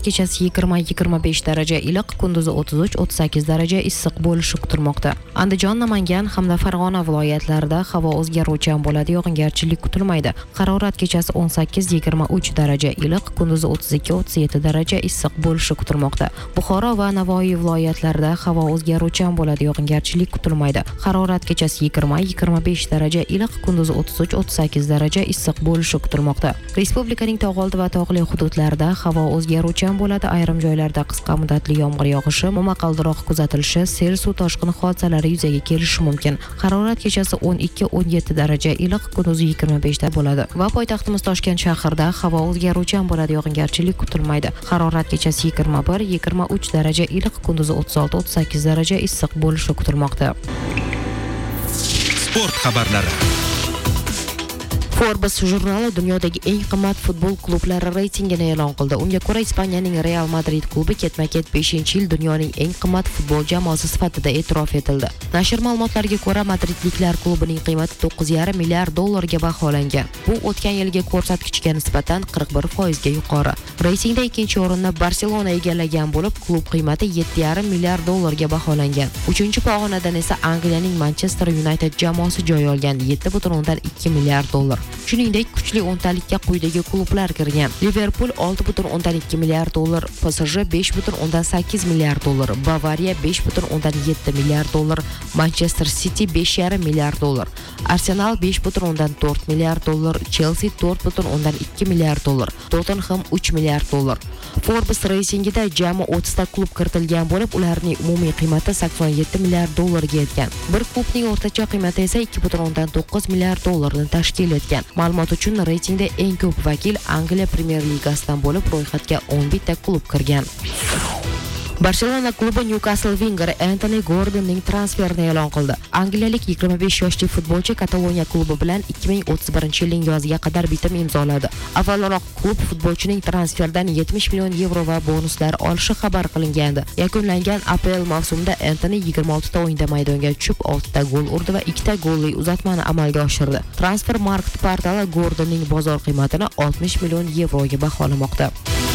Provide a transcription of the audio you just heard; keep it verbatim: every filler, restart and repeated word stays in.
kechasi yigirma yigirma besh daraja iliq, kunduzi o'ttiz uch o'ttiz sakkiz daraja issiq bo'lishi kutilmoqda. Andijon, Namangan hamda Farg'ona viloyatlarida havo o'zgaruvchan bo'ladi, yog'ingarchilik kutilmaydi. Harorat kechasi o'n sakkiz yigirma uch daraja iliq, kunduzi o'ttiz ikki o'ttiz yetti daraja issiq bo'lishi kutilmoqda. Buxoro va Navoiy viloyatlarida havo o'zgaruvchan bo'ladi, yog'ingarchilik kutilmaydi. Harorat kechasi yigirma yigirma besh daraja iliq, kunduzi o'ttiz uch o'ttiz sakkiz daraja issiq bo'lishi kutilmoqda. Respublikaning tog'oldi va tog'li hududlarida havo o'zgaruvchan bo'ladi, ayrim joylarda qisqa muddatli yomg'ir yog'ishi, momaqaldiroq kuzatilishi, sel suv toshqini hodisalari yuzaga kelishi mumkin. Harorat kechasi o'n ikki o'n yetti daraja iliq, kunduzi yigirma besh da bo'ladi. Va poytaxtimiz Toshkent shahrida havo o'zgaruvchan bo'ladi, yog'ingarchilik kutilmaydi. Harorat kechasi yigirma bir yigirma uch daraja iliq, kunduzi o'ttiz olti o'ttiz sakkiz daraja issiq bo'lishi kutilmoqda. Sport xabarlari. Forbes jurnali dunyodagi eng qimmat futbol klublari reytingini e'lon qildi. Unga ko'ra, Ispaniyaning Real Madrid klubi ketma-ket beshinchi yil dunyoning eng qimmat futbol jamoasi sifatida e'tirof etildi. Nashr ma'lumotlariga ko'ra, Madridliklar klubining qiymati to'qqiz yarim milliard dollarga baholangan. Bu o'tgan yilgi ko'rsatkichga nisbatan qirq bir foiz ga yuqori. Reytingda ikkinchi o'rinni Barselona egallagan bo'lib, klub qiymati yetti yarim milliard dollarga baholangan. uchinchi pog'onadan esa Angliyaning Manchester United jamoasi joy olgan, yetti butun o'ndan ikki milliard dollar. Shuningdek, kuchli o'ntalikka quyidagi klublar kirgan: Liverpool olti butun o'ndan ikki milliard dollar, P S J besh butun o'ndan sakkiz milliard dollar, Bavariya besh butun o'ndan yetti milliard dollar, Manchester City besh yarim milliard dollar, Arsenal besh butun o'ndan to'rt milliard dollar, Chelsea to'rt butun o'ndan ikki milliard dollar, Tottenham uch milliard dollar. Forbes reytingida jami o'ttiz ta klub kiritilgan bo'lib, ularning umumiy qiymati sakson yetti milliard dollarga yetgan. Bir klubning o'rtacha qiymati esa ikki butun o'ndan to'qqiz milliard dollarni tashkil etgan. Ma'lumot uchun, reytingda eng ko'p vakil Angliya Premyer Ligasidan bo'lib, ro'yxatga o'n bitta klub kirgan. Barselona klubi Newcastle wingeri Anthony Gordonning transferini e'lon qildi. Angliyalik yigirma besh yoshli futbolchi Kataloniya klubi bilan ikki ming o'ttiz birinchi yilning yoziga qadar bitim imzoladi. Avvalroq klub futbolchining transferdan yetmish million yevro va bonuslar olishi xabar qilingandi. Yakunlangan A P L mavsumida Anthony yigirma olti ta o'yinda maydonga tushib, olti ta gol urdi va ikki ta golli uzatmani amalga oshirdi. Transfermarkt portali Gordonning bozor qiymatini oltmish million yevroga baholamoqda.